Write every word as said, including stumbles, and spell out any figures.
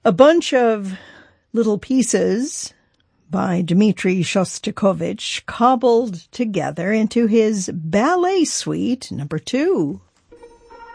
A bunch of little pieces by Dmitri Shostakovich cobbled together into his Ballet Suite number two.